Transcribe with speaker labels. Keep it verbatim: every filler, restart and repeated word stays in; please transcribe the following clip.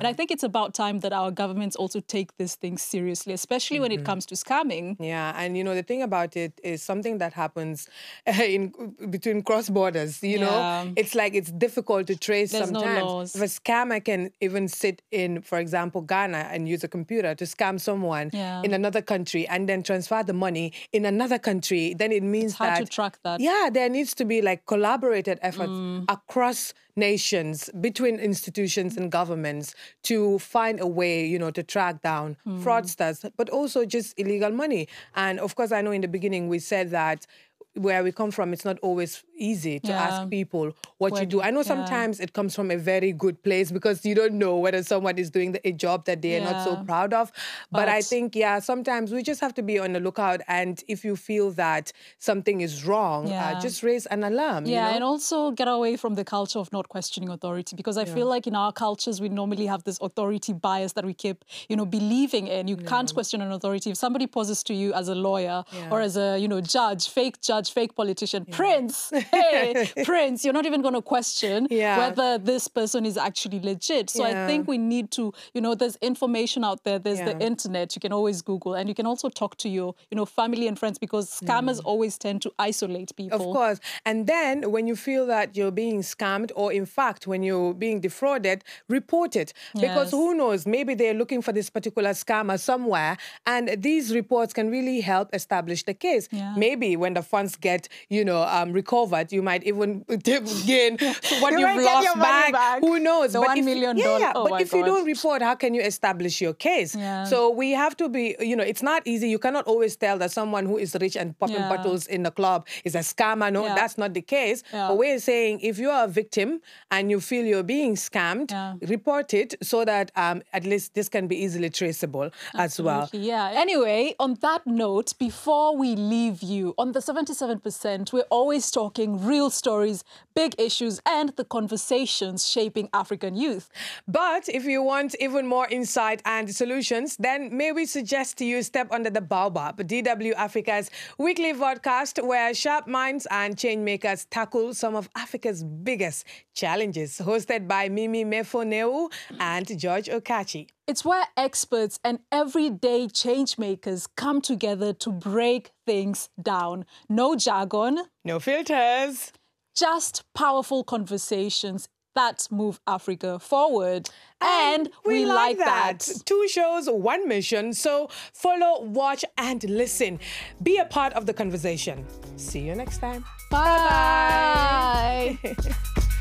Speaker 1: And I think it's about time that our governments also take this thing seriously, especially when
Speaker 2: Mm-hmm.
Speaker 1: it comes to scamming.
Speaker 2: Yeah, and you know, the thing about it is something that happens in between cross borders, you
Speaker 1: Yeah.
Speaker 2: know, it's like it's difficult to trace
Speaker 1: There's no
Speaker 2: sometimes.
Speaker 1: laws.
Speaker 2: If a scammer can even sit in, for example, Ghana and use a computer to scam someone
Speaker 1: Yeah.
Speaker 2: in another country and then transfer the money in another country, then it means
Speaker 1: It's hard
Speaker 2: that
Speaker 1: to track that.
Speaker 2: yeah, there needs to be like collaborated efforts
Speaker 1: Mm.
Speaker 2: across nations, between institutions and governments to find a way, you know, to track down
Speaker 1: Mm.
Speaker 2: fraudsters, but also just illegal money. And of course, I know in the beginning we said that where we come from, it's not always easy to
Speaker 1: Yeah.
Speaker 2: ask people what
Speaker 1: Where
Speaker 2: you do.
Speaker 1: do-
Speaker 2: I know
Speaker 1: yeah.
Speaker 2: sometimes it comes from a very good place because you don't know whether someone is doing the, a job that they are not so
Speaker 1: Yeah.
Speaker 2: proud of. But, I
Speaker 1: But-
Speaker 2: think, yeah, sometimes we just have to be on the lookout. And if you feel that something is wrong,
Speaker 1: Yeah.
Speaker 2: uh, just raise an alarm.
Speaker 1: Yeah,
Speaker 2: you know?
Speaker 1: and also get away from the culture of not questioning authority, because I feel like in our cultures, we normally have this authority bias that we keep, you know, believing in. You can't question an authority. If somebody poses to you as a lawyer
Speaker 2: Yeah.
Speaker 1: or as a, you know, judge, fake judge, fake politician, Prince, hey, Prince, you're not even going to question
Speaker 2: Yeah.
Speaker 1: whether this person is actually legit. So
Speaker 2: Yeah.
Speaker 1: I think we need to, you know, there's information out there. There's
Speaker 2: Yeah.
Speaker 1: the internet. You can always Google, and you can also talk to your, you know, family and friends, because scammers always tend to isolate people.
Speaker 2: Of course. And then when you feel that you're being scammed, or in fact, when you're being defrauded, report it. Because
Speaker 1: Yes.
Speaker 2: who knows, maybe they're looking for this particular scammer somewhere, and these reports can really help establish the case.
Speaker 1: Yeah.
Speaker 2: Maybe when the funds get, you know, um, recovered, you might even gain what
Speaker 1: You
Speaker 2: you've
Speaker 1: might get
Speaker 2: lost
Speaker 1: your money
Speaker 2: back.
Speaker 1: back.
Speaker 2: Who knows?
Speaker 1: The
Speaker 2: But
Speaker 1: one
Speaker 2: if-
Speaker 1: million
Speaker 2: yeah,
Speaker 1: dollar-
Speaker 2: yeah.
Speaker 1: oh
Speaker 2: But
Speaker 1: my
Speaker 2: if you
Speaker 1: God.
Speaker 2: don't report, how can you establish your case?
Speaker 1: Yeah.
Speaker 2: So we have to be, you know, it's not easy. You cannot always tell that someone who is rich and popping
Speaker 1: Yeah.
Speaker 2: bottles in the club is a scammer. No,
Speaker 1: Yeah.
Speaker 2: that's not the case.
Speaker 1: Yeah.
Speaker 2: But we're saying if you are a victim and you feel you're being scammed,
Speaker 1: Yeah.
Speaker 2: report it so that um, at least this can be easily traceable as well.
Speaker 1: Absolutely, yeah. Anyway, on that note, before we leave you, on the seventy-seven percent, we're always talking real stories, big issues, and the conversations shaping African youth.
Speaker 2: But if you want even more insight and solutions, then may we suggest to you Step Under the Baobab, D W Africa's weekly podcast where sharp minds and change makers tackle some of Africa's biggest challenges. Hosted by Mimi Mefoneu and George Okachi.
Speaker 1: It's where experts and everyday change makers come together to break things down. No jargon,
Speaker 2: No filters.
Speaker 1: just powerful conversations that move Africa forward. And, we, like that.
Speaker 2: Two shows, one mission. So follow, watch, and listen. Be a part of the conversation. See you next time.
Speaker 1: Bye.
Speaker 2: Bye-bye.